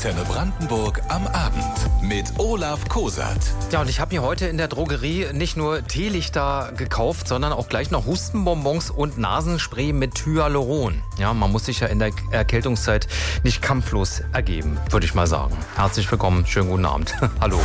Antenne Brandenburg am Abend mit Olaf Kosat. Ja, und ich habe mir heute in der Drogerie nicht nur Teelichter gekauft, sondern auch gleich noch Hustenbonbons und Nasenspray mit Hyaluron. Ja, man muss sich ja in der Erkältungszeit nicht kampflos ergeben, würde ich mal sagen. Herzlich willkommen, schönen guten Abend. Hallo.